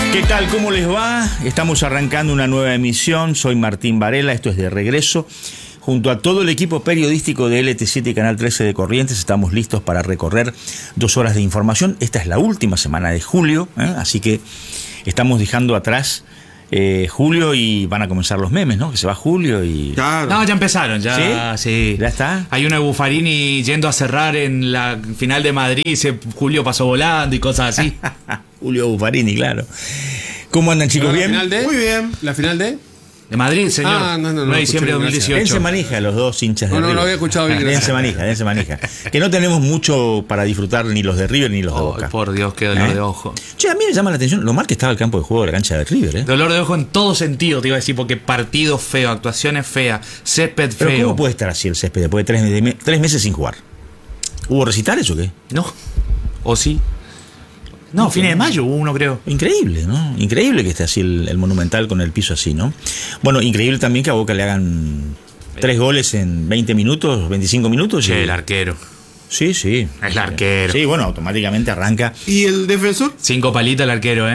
¿Qué tal? ¿Cómo les va? Estamos arrancando una nueva emisión. Soy Martín Varela, esto es De Regreso. Junto a todo el equipo periodístico de LT7 y Canal 13 de Corrientes estamos listos para recorrer 2 horas de información. Esta es la última semana de julio, así que estamos dejando atrás julio y van a comenzar los memes, ¿no? Que se va julio y... Claro. No, ya empezaron, ya. ¿Sí? ¿Ya está? Hay una de Buffarini yendo a cerrar en la final de Madrid, julio pasó volando y cosas así. Julio Buffarini, claro. ¿Cómo andan, chicos? ¿Bien? Muy bien. ¿La final de? De Madrid, señor. 9 de diciembre de 2018. Dense manija los dos hinchas de River. No había escuchado bien. Dense manija. Que no tenemos mucho para disfrutar ni los de River ni los de Boca. Por Dios, qué dolor de ojo. Che, a mí me llama la atención lo mal que estaba el campo de juego de la cancha de River, Dolor de ojo en todo sentido, te iba a decir, porque partido feo, actuaciones feas, césped feo. Pero ¿cómo puede estar así el césped después de 3 meses sin jugar? ¿Hubo recitales o qué? No. ¿O sí? No, fines de mayo hubo uno, creo. Increíble, ¿no? Increíble que esté así el Monumental con el piso así, ¿no? Bueno, increíble también que a Boca le hagan 3 goles en 20 minutos, 25 minutos. Che, el arquero. Sí. El arquero. Sí, bueno, automáticamente arranca. ¿Y el defensor? 5 palitas el arquero,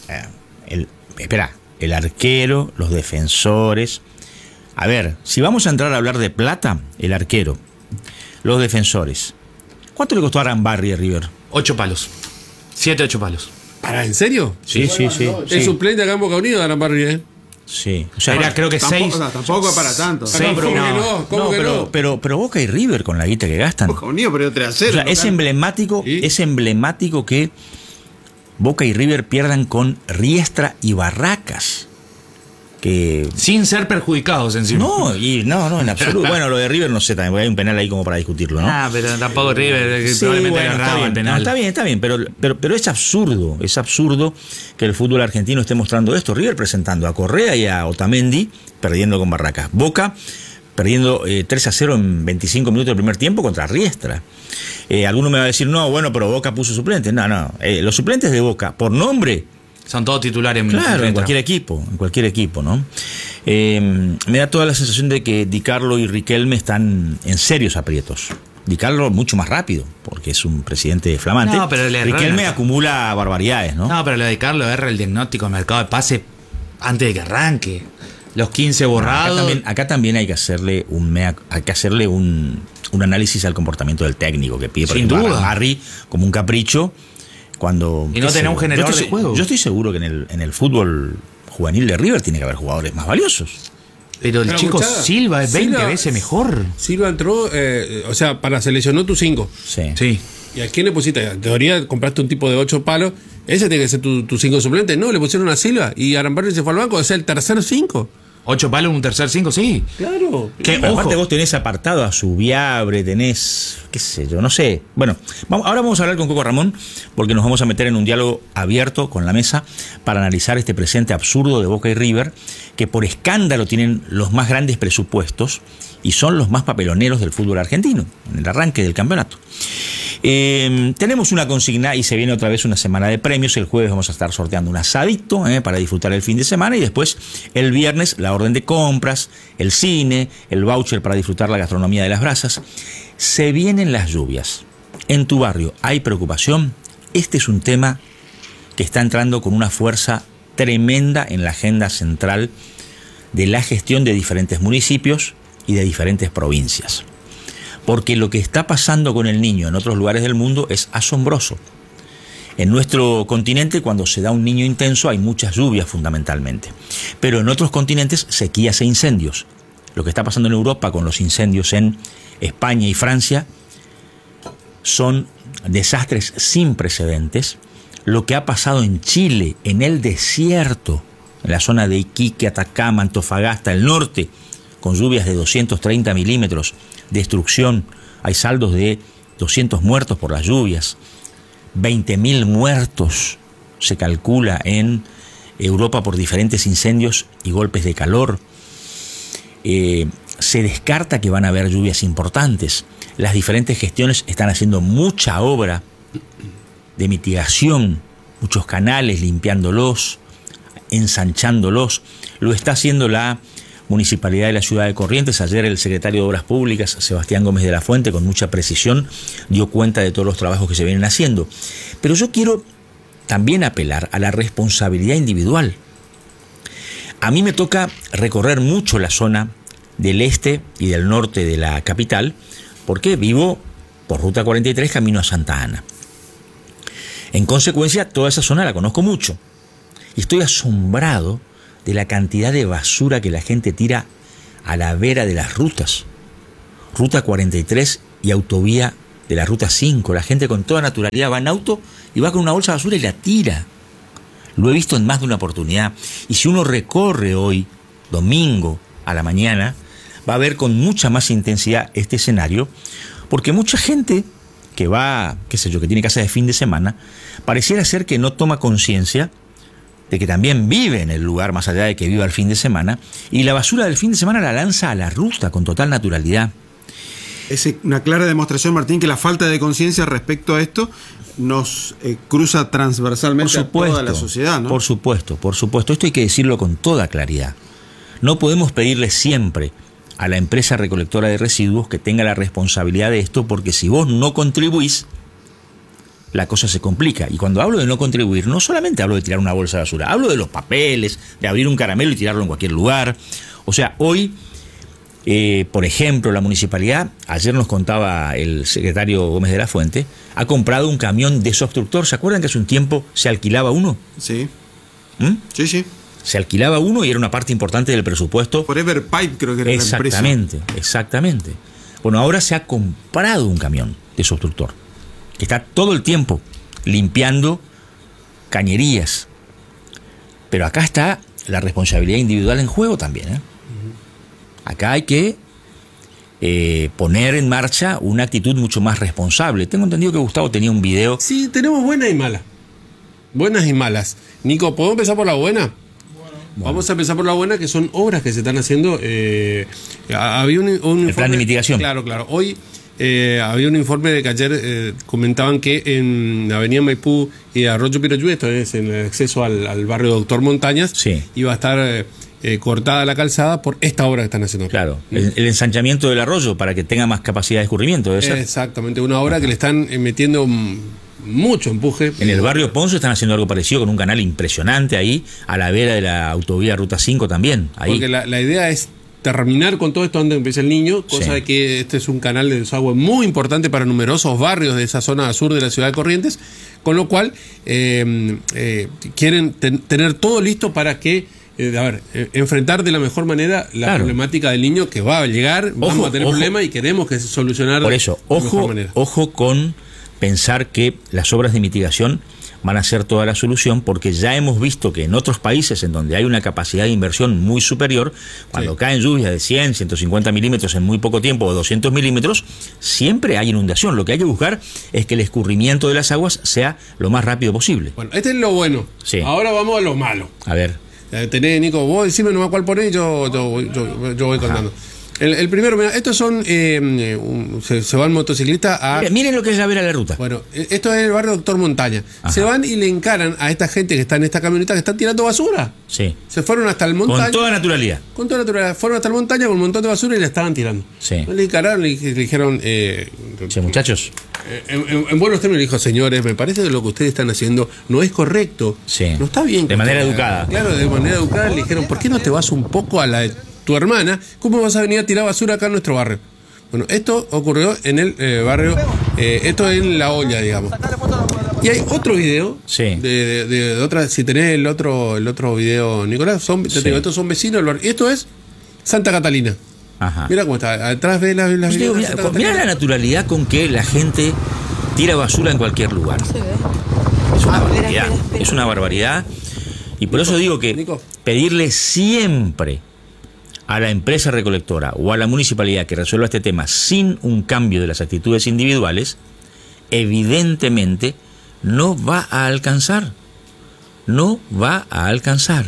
el arquero, los defensores. A ver, si vamos a entrar a hablar de plata, el arquero, los defensores. ¿Cuánto le costó a Arambarri a River? 8 palos. 7, 8 palos. ¿Para en serio? Sí. Es suplente acá en Boca Unido de Arambarri, Sí. O sea, era creo que 6. Tampoco es para tanto. ¿Cómo que no? Pero Boca y River con la guita que gastan. Boca Unido, pero 3-0. O sea, es emblemático que Boca y River pierdan con Riestra y Barracas. Que... Sin ser perjudicados encima. No, en absoluto. Bueno, lo de River no sé también, porque hay un penal ahí como para discutirlo, ¿no? Pero tampoco River, sí, probablemente bueno, agarraba el penal. No, está bien, pero es absurdo que el fútbol argentino esté mostrando esto. River presentando a Correa y a Otamendi perdiendo con Barracas. Boca perdiendo 3-0 en 25 minutos del primer tiempo contra Riestra. Alguno me va a decir, no, bueno, pero Boca puso suplentes. No. Los suplentes de Boca, por nombre... Son todos titulares. Claro, en cualquier equipo, ¿no? Me da toda la sensación de que Di Carlo y Riquelme están en serios aprietos. Di Carlo mucho más rápido, porque es un presidente flamante. No, pero Riquelme acumula barbaridades, ¿no? No, pero lo de Di Carlo erra el diagnóstico del mercado de pase antes de que arranque. Los 15 borrados. Acá también hay que hacerle un análisis al comportamiento del técnico, que pide, por ejemplo, a Barry como un capricho. Y no tener un generador de juego. Yo estoy seguro que en el fútbol juvenil de River tiene que haber jugadores más valiosos. Pero el chico Silva es 20 veces mejor. Silva entró, para seleccionó tu 5. Sí. ¿Y a quién le pusiste? En teoría compraste un tipo de 8 palos. Ese tiene que ser tu 5 suplente. No, le pusieron a Silva y Arambarri se fue al banco. O sea, el tercer 5. 8 palos en un tercer 5, sí. Claro. Aparte vos tenés apartado a Subiabre, tenés, qué sé yo, no sé. Bueno, ahora vamos a hablar con Coco Ramón, porque nos vamos a meter en un diálogo abierto con la mesa para analizar este presente absurdo de Boca y River, que por escándalo tienen los más grandes presupuestos y son los más papeloneros del fútbol argentino, en el arranque del campeonato. Tenemos una consigna y se viene otra vez una semana de premios. El jueves vamos a estar sorteando un asadito para disfrutar el fin de semana, y después el viernes la orden de compras, el cine, el voucher para disfrutar la gastronomía de las brasas. Se vienen las lluvias. ¿En tu barrio hay preocupación? Este es un tema que está entrando con una fuerza tremenda en la agenda central de la gestión de diferentes municipios y de diferentes provincias. Porque lo que está pasando con el Niño en otros lugares del mundo es asombroso. En nuestro continente, cuando se da un Niño intenso, hay muchas lluvias fundamentalmente. Pero en otros continentes, sequías e incendios. Lo que está pasando en Europa con los incendios en España y Francia son desastres sin precedentes. Lo que ha pasado en Chile, en el desierto, en la zona de Iquique, Atacama, Antofagasta, el norte, con lluvias de 230 milímetros, destrucción, hay saldos de 200 muertos por las lluvias, 20.000 muertos se calcula en Europa por diferentes incendios y golpes de calor. Se descarta que van a haber lluvias importantes. Las diferentes gestiones están haciendo mucha obra de mitigación, muchos canales, limpiándolos, ensanchándolos. Lo está haciendo la Municipalidad de la Ciudad de Corrientes. Ayer el secretario de Obras Públicas, Sebastián Gómez de la Fuente, con mucha precisión dio cuenta de todos los trabajos que se vienen haciendo. Pero yo quiero también apelar a la responsabilidad individual. A mí me toca recorrer mucho la zona del este y del norte de la capital, porque vivo por Ruta 43 camino a Santa Ana. En consecuencia, toda esa zona la conozco mucho. Y estoy asombrado de la cantidad de basura que la gente tira a la vera de las rutas. Ruta 43 y autovía de la Ruta 5. La gente con toda naturalidad va en auto y va con una bolsa de basura y la tira. Lo he visto en más de una oportunidad. Y si uno recorre hoy, domingo, a la mañana, va a ver con mucha más intensidad este escenario, porque mucha gente que va, qué sé yo, que tiene casa de fin de semana, pareciera ser que no toma conciencia de que también vive en el lugar más allá de que viva el fin de semana, y la basura del fin de semana la lanza a la ruta con total naturalidad. Es una clara demostración, Martín, que la falta de conciencia respecto a esto nos cruza transversalmente a toda la sociedad, ¿no? Por supuesto. Esto hay que decirlo con toda claridad. No podemos pedirle siempre a la empresa recolectora de residuos que tenga la responsabilidad de esto, porque si vos no contribuís, la cosa se complica. Y cuando hablo de no contribuir, no solamente hablo de tirar una bolsa de basura, hablo de los papeles, de abrir un caramelo y tirarlo en cualquier lugar. O sea, hoy, por ejemplo, la municipalidad, ayer nos contaba el secretario Gómez de la Fuente, ha comprado un camión desobstructor. ¿Se acuerdan que hace un tiempo se alquilaba uno? Sí. Sí. Se alquilaba uno y era una parte importante del presupuesto. Forever Pipe creo que era la empresa. Exactamente. Bueno, ahora se ha comprado un camión desobstructor que está todo el tiempo limpiando cañerías. Pero acá está la responsabilidad individual en juego también, ¿eh? Acá hay que poner en marcha una actitud mucho más responsable. Tengo entendido que Gustavo tenía un video. Sí, tenemos buenas y malas. Buenas y malas. Nico, ¿podemos empezar por la buena? Bueno. Vamos a empezar por la buena, que son obras que se están haciendo. Había un informe, el plan de mitigación. Claro. Hoy había un informe de que ayer comentaban que en la avenida Maipú y Arroyo Pirotú, esto es en el acceso al barrio Doctor Montañas, sí, iba a estar cortada la calzada por esta obra que están haciendo. Claro, el ensanchamiento del arroyo para que tenga más capacidad de escurrimiento, debe ser. Exactamente, una obra que le están metiendo mucho empuje. En el barrio Ponce están haciendo algo parecido con un canal impresionante ahí, a la vera de la autovía Ruta 5 también. Ahí. Porque la idea es terminar con todo esto antes de que empiece el Niño, cosa de que este es un canal de desagüe muy importante para numerosos barrios de esa zona sur de la ciudad de Corrientes, con lo cual quieren tener todo listo para que enfrentar de la mejor manera la problemática del Niño, que va a llegar, vamos a tener problemas y queremos que se solucionar por eso, de la mejor manera. Ojo con pensar que las obras de mitigación van a ser toda la solución, porque ya hemos visto que en otros países en donde hay una capacidad de inversión muy superior, cuando caen lluvias de 100, 150 milímetros en muy poco tiempo o 200 milímetros, siempre hay inundación. Lo que hay que buscar es que el escurrimiento de las aguas sea lo más rápido posible. Bueno, este es lo bueno. Sí. Ahora vamos a lo malo. A ver. Tenés, Nico, vos decime nomás cuál ponés y yo voy contando. El primero, mira, estos son se van motociclistas a... Miren lo que es la vera de la ruta. Bueno, esto es el barrio Doctor Montaña. Ajá. Se van y le encaran a esta gente que está en esta camioneta que están tirando basura. Sí. Se fueron hasta el montaña. Con toda naturalidad. Fueron hasta el montaña con un montón de basura y la estaban tirando. Sí. Le encararon y le dijeron... sí, muchachos. En buenos términos le dijo, señores, me parece que lo que ustedes están haciendo no es correcto. Sí. No está bien. De manera educada. Claro, de manera educada le dijeron, ¿por qué no te vas un poco a la de tu hermana? ¿Cómo vas a venir a tirar basura acá en nuestro barrio? Bueno, esto ocurrió en el barrio, esto en La Olla, digamos. Y hay otro video, sí, de otra, si tenés el otro video, Nicolás, te digo, estos son vecinos del barrio. Y esto es Santa Catalina. Ajá. Mira cómo está, atrás de las mira la naturalidad con que la gente tira basura en cualquier lugar. Es una barbaridad, es una barbaridad. Y por eso digo que pedirle siempre a la empresa recolectora o a la municipalidad que resuelva este tema sin un cambio de las actitudes individuales, evidentemente no va a alcanzar. No va a alcanzar.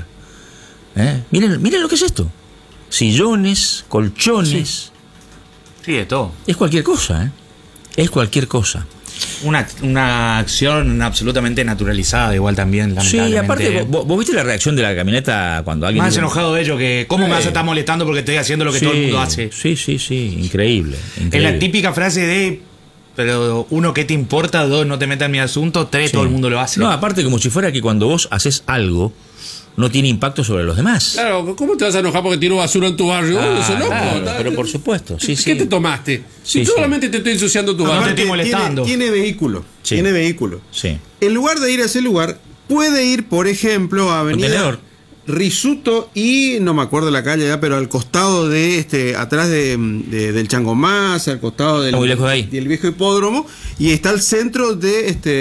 Miren lo que es esto. Sillones, colchones. Sí, de todo. Es cualquier cosa, Es cualquier cosa. Una acción absolutamente naturalizada, igual también, lamentablemente. Sí, aparte, ¿vos viste la reacción de la camioneta cuando alguien... Más enojado de ellos que cómo me vas a estar molestando porque estoy haciendo lo que todo el mundo hace. Sí, increíble. Es la típica frase de Pero uno, ¿qué te importa? Dos, no te metas en mi asunto. Tres, todo el mundo lo hace. No, aparte como si fuera que cuando vos haces algo, no tiene impacto sobre los demás. Claro, ¿cómo te vas a enojar porque tiro basura en tu barrio? Eso es loco. Claro, pero por supuesto, sí, ¿Qué te tomaste? Si Sí, solamente te estoy ensuciando tu barrio. te estoy molestando. Tiene vehículo. Sí. Tiene vehículo. Sí. En lugar de ir a ese lugar, puede ir, por ejemplo, a Avenida Contenedor. Risuto y no me acuerdo la calle ya, pero al costado de atrás del Changomás, al costado Está muy lejos de ahí. del viejo hipódromo, y está el centro de